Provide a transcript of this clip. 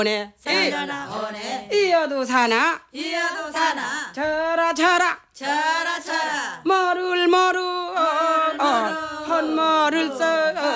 오네 살려나 오네 이어도 사나 이어도 사나 저라 저라 머를 헛머를 써